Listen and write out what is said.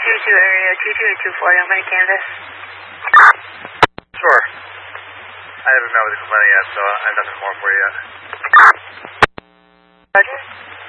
area, 22 Young Money Canvas. Sure. I haven't met with the complainant yet, so I have nothing more for you yet. Roger.